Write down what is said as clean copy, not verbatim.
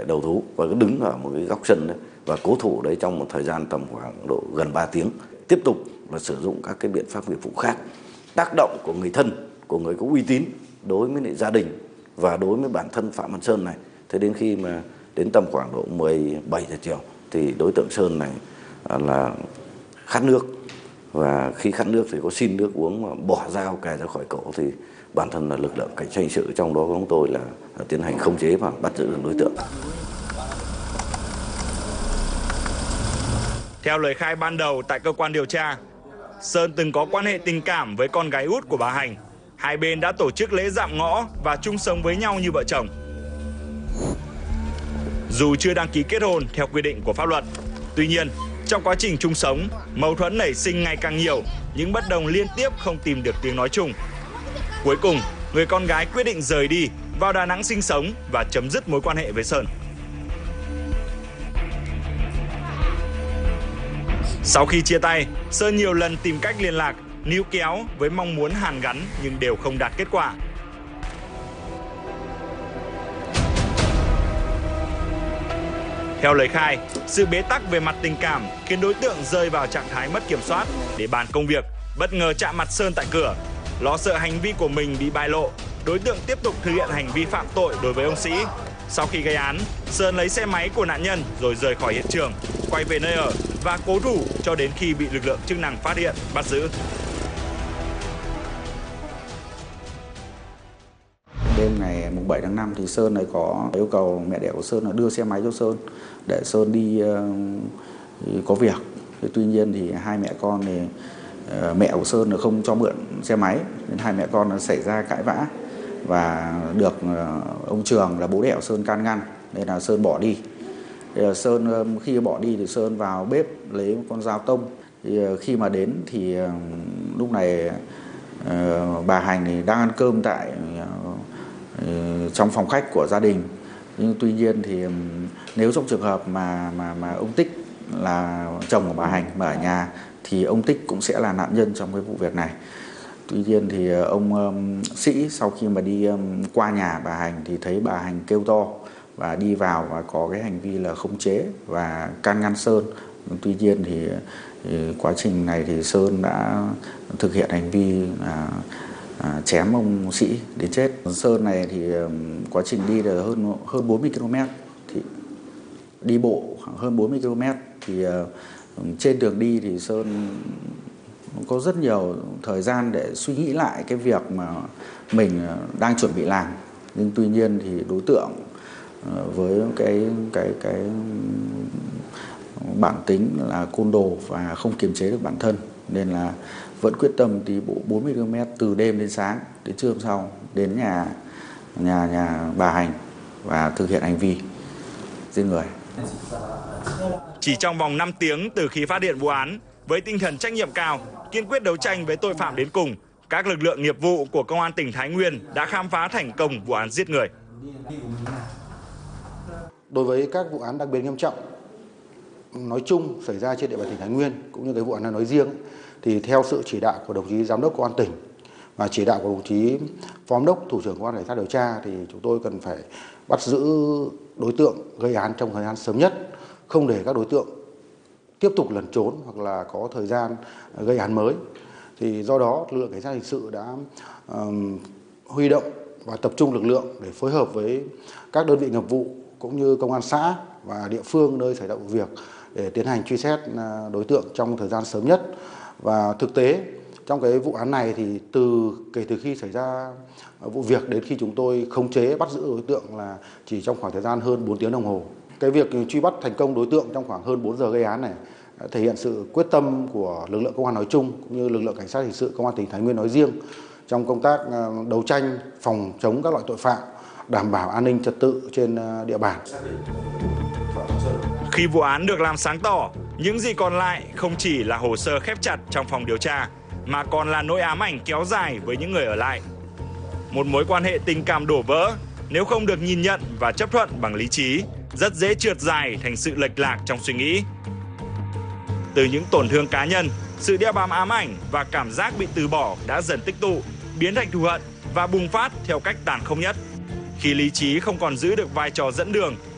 để đầu thú và cứ đứng ở một cái góc sân đấy và cố thủ đấy trong một thời gian tầm khoảng độ gần 3 tiếng. Tiếp tục là sử dụng các cái biện pháp nghiệp vụ khác, tác động của người thân, của người có uy tín đối với lại gia đình và đối với bản thân Phạm Văn Sơn này. Thế đến khi mà đến tầm khoảng độ 17 giờ chiều thì đối tượng Sơn này là khát nước, và khi khát nước thì có xin nước uống mà bỏ dao kề ra khỏi cổ, thì bản thân là lực lượng cảnh sát hình sự trong đó của chúng tôi là tiến hành khống chế và bắt giữ được đối tượng. Theo lời khai ban đầu tại cơ quan điều tra, Sơn từng có quan hệ tình cảm với con gái út của bà Hành. Hai bên đã tổ chức lễ dạm ngõ và chung sống với nhau như vợ chồng. Dù chưa đăng ký kết hôn theo quy định của pháp luật, tuy nhiên trong quá trình chung sống, mâu thuẫn nảy sinh ngày càng nhiều, những bất đồng liên tiếp không tìm được tiếng nói chung. Cuối cùng, người con gái quyết định rời đi, vào Đà Nẵng sinh sống và chấm dứt mối quan hệ với Sơn. Sau khi chia tay, Sơn nhiều lần tìm cách liên lạc, níu kéo với mong muốn hàn gắn nhưng đều không đạt kết quả. Theo lời khai, sự bế tắc về mặt tình cảm khiến đối tượng rơi vào trạng thái mất kiểm soát. Để bàn công việc, bất ngờ chạm mặt Sơn tại cửa. Lo sợ hành vi của mình bị bại lộ, đối tượng tiếp tục thực hiện hành vi phạm tội đối với ông Sĩ. Sau khi gây án, Sơn lấy xe máy của nạn nhân rồi rời khỏi hiện trường, quay về nơi ở và cố thủ cho đến khi bị lực lượng chức năng phát hiện, bắt giữ. Đêm ngày 7 tháng 5 thì Sơn này có yêu cầu mẹ đẻ của Sơn là đưa xe máy cho Sơn để Sơn đi có việc. Tuy nhiên thì hai mẹ con thì mẹ của Sơn là không cho mượn xe máy, nên hai mẹ con xảy ra cãi vã và được ông Trường là bố đẻ của Sơn can ngăn, nên là Sơn bỏ đi. Sơn khi bỏ đi thì Sơn vào bếp lấy một con dao tông. Thì khi mà đến thì lúc này bà Hành thì đang ăn cơm tại trong phòng khách của gia đình. Nhưng tuy nhiên thì nếu trong trường hợp mà ông Tích là chồng của bà Hành mà ở nhà thì ông Tích cũng sẽ là nạn nhân trong cái vụ việc này. Tuy nhiên thì ông Sĩ sau khi mà đi qua nhà bà Hành thì thấy bà Hành kêu to và đi vào và có cái hành vi là khống chế và can ngăn Sơn. Tuy nhiên thì quá trình này thì Sơn đã thực hiện hành vi là chém ông Sĩ đến chết. Sơn này thì quá trình đi là hơn 40 km, thì đi bộ khoảng hơn 40 km thì trên đường đi thì Sơn có rất nhiều thời gian để suy nghĩ lại cái việc mà mình đang chuẩn bị làm. Nhưng tuy nhiên thì đối tượng với cái bản tính là côn đồ và không kiềm chế được bản thân, nên là vẫn quyết tâm đi bộ 40 km từ đêm đến sáng, đến trưa hôm sau đến nhà bà Hành và thực hiện hành vi giết người. Chỉ trong vòng 5 tiếng từ khi phát hiện vụ án, với tinh thần trách nhiệm cao, kiên quyết đấu tranh với tội phạm đến cùng, các lực lượng nghiệp vụ của Công an tỉnh Thái Nguyên đã khám phá thành công vụ án giết người. Đối với các vụ án đặc biệt nghiêm trọng nói chung xảy ra trên địa bàn tỉnh Thái Nguyên cũng như cái vụ án này nói riêng, thì theo sự chỉ đạo của đồng chí giám đốc công an tỉnh và chỉ đạo của đồng chí phó giám đốc thủ trưởng công an cảnh sát điều tra, thì chúng tôi cần phải bắt giữ đối tượng gây án trong thời gian sớm nhất, không để các đối tượng tiếp tục lẩn trốn hoặc là có thời gian gây án mới. Thì do đó lực lượng cảnh sát hình sự đã huy động và tập trung lực lượng để phối hợp với các đơn vị nghiệp vụ cũng như công an xã và địa phương nơi xảy ra vụ việc để tiến hành truy xét đối tượng trong thời gian sớm nhất. Và thực tế trong cái vụ án này thì kể từ khi xảy ra vụ việc đến khi chúng tôi khống chế bắt giữ đối tượng là chỉ trong khoảng thời gian hơn 4 tiếng đồng hồ. Cái việc truy bắt thành công đối tượng trong khoảng hơn 4 giờ gây án này thể hiện sự quyết tâm của lực lượng công an nói chung cũng như lực lượng cảnh sát hình sự công an tỉnh Thái Nguyên nói riêng trong công tác đấu tranh phòng chống các loại tội phạm, đảm bảo an ninh trật tự trên địa bàn. Khi vụ án được làm sáng tỏ, những gì còn lại không chỉ là hồ sơ khép chặt trong phòng điều tra, mà còn là nỗi ám ảnh kéo dài với những người ở lại. Một mối quan hệ tình cảm đổ vỡ, nếu không được nhìn nhận và chấp thuận bằng lý trí, rất dễ trượt dài thành sự lệch lạc trong suy nghĩ. Từ những tổn thương cá nhân, sự đeo bám ám ảnh và cảm giác bị từ bỏ đã dần tích tụ, biến thành thù hận và bùng phát theo cách tàn khốc nhất. Khi lý trí không còn giữ được vai trò dẫn đường,